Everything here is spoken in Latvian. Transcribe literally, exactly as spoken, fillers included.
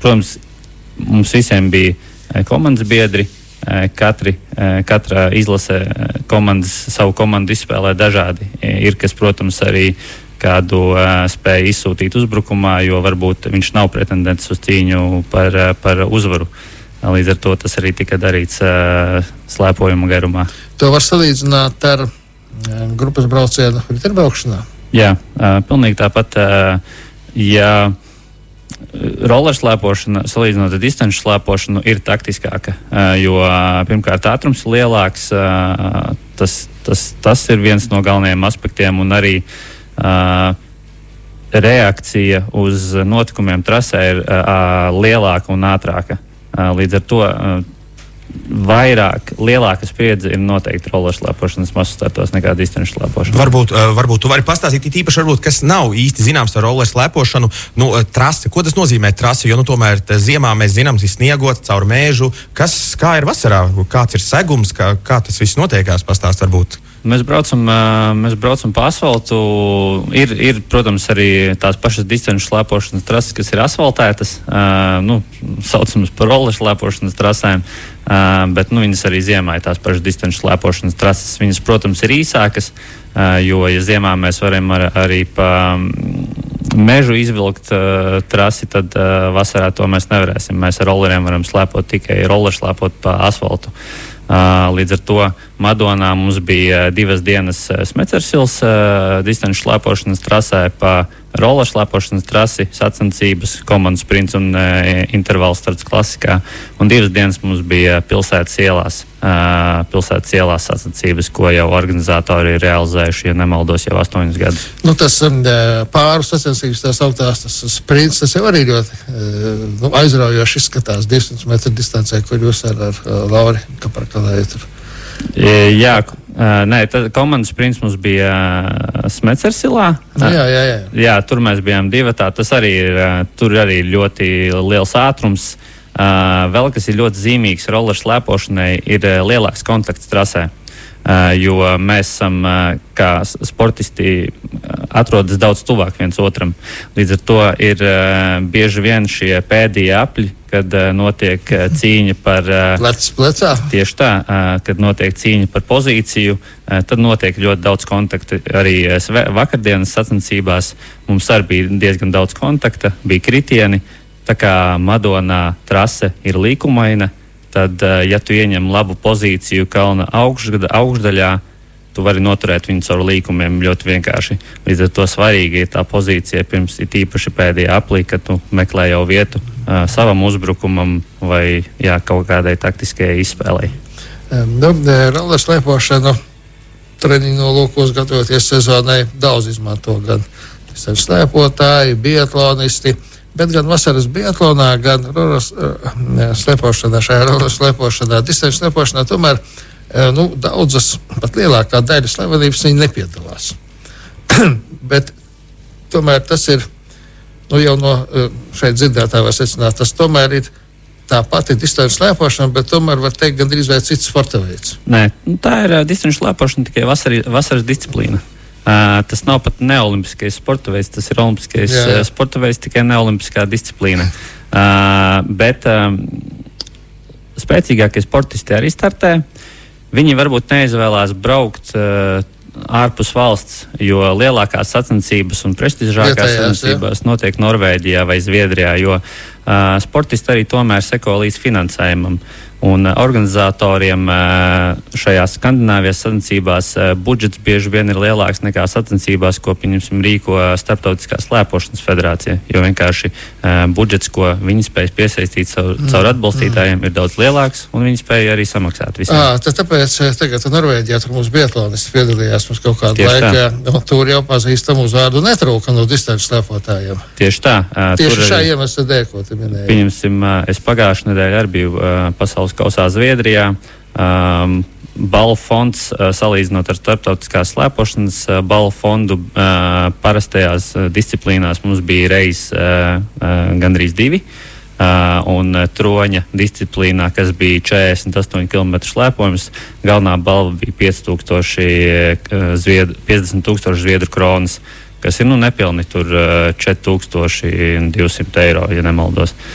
protams, mums visiem bija komandas biedri. Katri, katra izlase komandas, savu komandu izspēlē dažādi. Ir, kas, protams, arī kādu spēja izsūtīt uzbrukumā, jo varbūt viņš nav pretendents uz cīņu par, par uzvaru. Līdz ar to tas arī tika darīts slēpojuma garumā. To var salīdzināt ar grupas braucienu riteņbraukšanā? Jā, pilnīgi tāpat. Ja roller slēpošana, salīdzinot ar distanču slēpošanu, ir taktiskāka, jo pirmkārt ātrums ir lielāks, tas, tas, tas ir viens no galvenajiem aspektiem, un arī uh, reakcija uz notikumiem trasē ir uh, lielāka un ātrāka. Uh, līdz ar to uh, vairāk, lielāka spriedze ir noteikti roller slēpošanas masu startos nekā distanču slēpošana. Varbūt, uh, varbūt tu vari pastāstīt īpaši, varbūt, kas nav īsti zināms ar roller slēpošanu. Nu, trase, ko tas nozīmē trase? Jo, nu, tomēr ziemā mēs zinām, ir sniegots caur mēžu. Kas, kā ir vasarā? Kāds ir segums? Kā, kā tas viss notiekās? Pastāst varbūt. Mēs braucam, mēs braucam pa asfaltu. Ir, ir, protams, arī tās pašas distanču slēpošanas trases, kas ir asfaltētas. Uh, nu, saucamas par roller slēpošanas trasēm, uh, bet nu, viņas arī ziemā ir tās pašas distanču slēpošanas trases. Viņas, protams, ir īsākas, uh, jo, ja ziemā mēs varam ar, arī pa mežu izvilkt uh, trasi, tad uh, vasarā to mēs nevarēsim. Mēs ar rolleriem varam slēpot tikai roller slēpot pa asfaltu. Uh, līdz ar to Madonā mums bija divas dienas uh, Smecersils uh, distanču slēpošanas trasē, pa roller slēpošanas trasi, sacensības, komandas sprints un uh, intervāls starts klasikā. Un divas dienas mums bija pilsētas ielās, uh, pilsētas ielās sacensības, ko jau organizatori ir realizējuši, ja nemaldos, jau astoņus gadus. Nu, tas um, pāru sacensības, tās augtās, tas sprints, tas jau arī ļoti uh, nu, aizraujoši izskatās divsimt metru distancē, kur jūs ar, ar uh, Lauri Kaparkalēju tur. Jā, nē, tad komandas sprints mums bija Smecersilā. Jā, jā, jā. Jā, tur mēs bijām divatā. Tas arī ir, tur arī ļoti liels ātrums. Vēl kas ir ļoti zīmīgs roller slēpošanai, ir lielāks kontakts trasē. Jo mēs esam, kā sportisti, atrodas daudz tuvāk viens otram. Līdz ar to ir bieži vien šie pēdējie apļi, kad notiek cīņa par... Plecs plecā? Tieši tā, kad notiek cīņa par pozīciju, tad notiek ļoti daudz kontaktu. Arī vakardienas sacensībās mums arī bija diezgan daudz kontakta, bija kritieni. Tā kā Madonā trase ir līkumaina, tad, ja tu ieņem labu pozīciju kalna augšdaļā, augšdaļā tu vari noturēt viņu caur līkumiem ļoti vienkārši. Līdz ar to svarīgi ir tā pozīcija pirms ir tīpaši pēdējā aplī, kad tu meklē jau vietu uh, savam uzbrukumam vai jā, kaut kādai taktiskajai izspēlei. Nu, roller slēpošanu treniņu nolūkos gatavoties sezonai daudz izmanto gan slēpotāji, biatlonisti, bet gan vasaras biatlonā, gan roller slēpošanā, šajā roller slēpošanā, distanču slēpošanā, tomēr nu, daudzas, pat lielākā daļa slavenības viņi nepiedalās. Bet tomēr tas ir, nu jau no šeit dzirdētā var secināt, tas tomēr ir tā pati distanču slēpošana, bet tomēr var teikt gandrīz vai cits sporta veids. Nē, tā ir distanču slēpošana tikai vasari, vasaras disciplīna. Uh, tas nav pat neolimpiskais sporta veids, tas ir olimpiskais uh, sporta veids, tikai neolimpiskā disciplīna. Uh, bet uh, spēcīgākie sportisti arī startē. Viņi varbūt neizvēlās braukt uh, ārpus valsts, jo lielākās sacensības un prestižākās sacensības notiek Norvēģijā vai Zviedrijā, jo uh, sportisti arī tomēr seko līdz finansējumam. Un organizatoriem šajās Skandināvijas sacensībās budžets bieži vien ir lielāks nekā sacensībās, ko pieņemsim rīko Starptautiskā slēpošanas federācija. Jo vienkārši budžets, ko viņi spēj piesaistīt caur, caur atbalstītājiem, ir daudz lielāks, un viņi spēj arī samaksāt visiem. À, tad tāpēc tagad Norvēģijā tur mums biatlonisti piedalījās mums kaut kādu Tieši laiku, un tur jau pazīstam uzvārdu netrūka no distanču slēpotājiem. Tieši tā. Tieši šā iemesla dēļ, ko tu minēji. Pieņemsim, es pagājušajā nedēļā arī biju pasaules kausā Zviedrijā. Um, balvu fonds, uh, salīdzinot ar starptautiskās slēpošanas uh, balvu fondu, uh, parastajās uh, disciplīnās mums bija reiz uh, uh, gandrīz divi. Uh, un uh, troņa disciplīnā, kas bija četrdesmit astoņu kilometru slēpojums, galvenā balva bija pieci tūkstoši, uh, zviedru, piecdesmit tūkstoši zviedru kronas, kas ir nu nepilni tur uh, četri tūkstoši divsimt eiro, ja nemaldos.